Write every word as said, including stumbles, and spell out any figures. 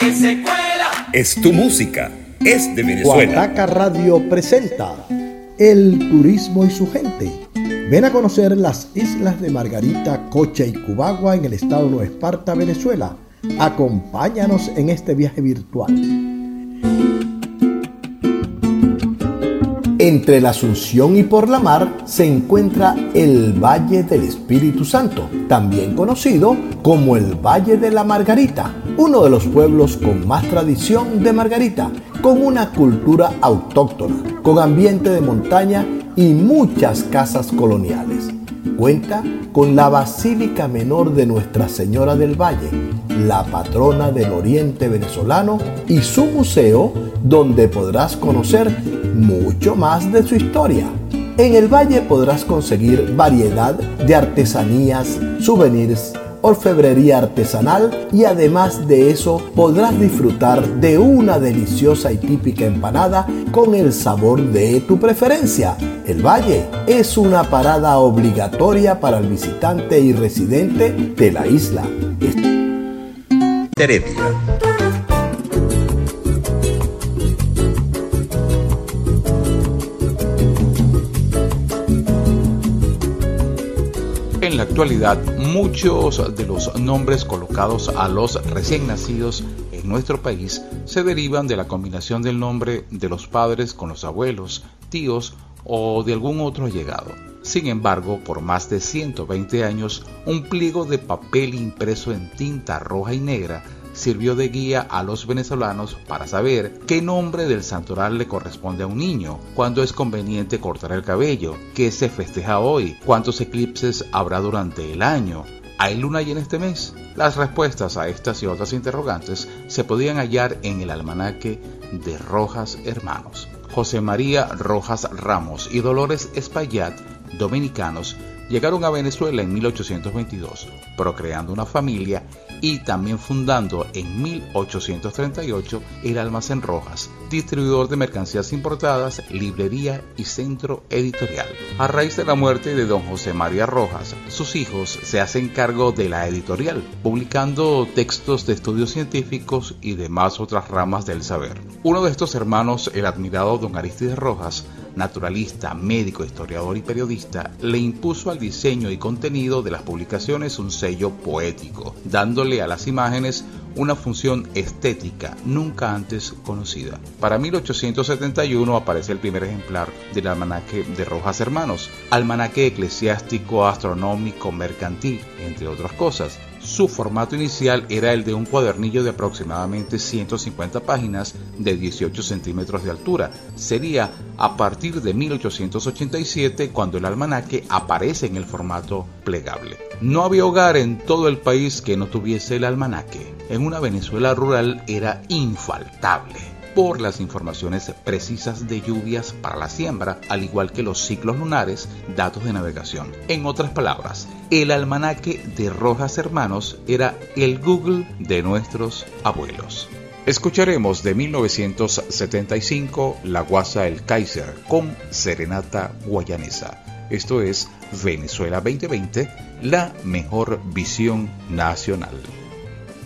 que se cuela. Es tu música, es de Venezuela. Guataca Radio presenta El turismo y su gente. Ven a conocer las islas de Margarita, Cocha y Cubagua en el estado de Nueva Esparta, Venezuela. Acompáñanos en este viaje virtual. Entre la Asunción y por la mar se encuentra el Valle del Espíritu Santo, también conocido como el Valle de la Margarita, uno de los pueblos con más tradición de Margarita, con una cultura autóctona, con ambiente de montaña y muchas casas coloniales. Cuenta con la Basílica Menor de Nuestra Señora del Valle, la patrona del oriente venezolano, y su museo, donde podrás conocer mucho más de su historia. En el valle podrás conseguir variedad de artesanías, souvenirs, orfebrería artesanal y además de eso podrás disfrutar de una deliciosa y típica empanada con el sabor de tu preferencia. El valle es una parada obligatoria para el visitante y residente de la isla. Heredia. En la actualidad, muchos de los nombres colocados a los recién nacidos en nuestro país se derivan de la combinación del nombre de los padres con los abuelos, tíos o de algún otro allegado. Sin embargo, por más de ciento veinte años, un pliego de papel impreso en tinta roja y negra sirvió de guía a los venezolanos para saber qué nombre del santoral le corresponde a un niño, cuándo es conveniente cortar el cabello, qué se festeja hoy, cuántos eclipses habrá durante el año, ¿hay luna llena este mes? Las respuestas a estas y otras interrogantes se podían hallar en el almanaque de Rojas Hermanos. José María Rojas Ramos y Dolores Espaillat, dominicanos, llegaron a Venezuela en mil ochocientos veintidós, procreando una familia y también fundando en mil ochocientos treinta y ocho el Almacén Rojas, distribuidor de mercancías importadas, librería y centro editorial. A raíz de la muerte de don José María Rojas, sus hijos se hacen cargo de la editorial, publicando textos de estudios científicos y demás otras ramas del saber. Uno de estos hermanos, el admirado don Aristides Rojas, naturalista, médico, historiador y periodista, le impuso al diseño y contenido de las publicaciones un sello poético, dándole a las imágenes una función estética nunca antes conocida. Para mil ochocientos setenta y uno aparece el primer ejemplar del almanaque de Rojas Hermanos, almanaque eclesiástico, astronómico, mercantil, entre otras cosas. Su formato inicial era el de un cuadernillo de aproximadamente ciento cincuenta páginas de dieciocho centímetros de altura. Sería a partir de mil ochocientos ochenta y siete cuando el almanaque aparece en el formato plegable. No había hogar en todo el país que no tuviese el almanaque. En una Venezuela rural era infaltable por las informaciones precisas de lluvias para la siembra, al igual que los ciclos lunares, datos de navegación. En otras palabras, el almanaque de Rojas Hermanos era el Google de nuestros abuelos. Escucharemos de mil novecientos setenta y cinco La Guasa El Kaiser con Serenata Guayanesa. Esto es Venezuela veinte veinte, la mejor visión nacional.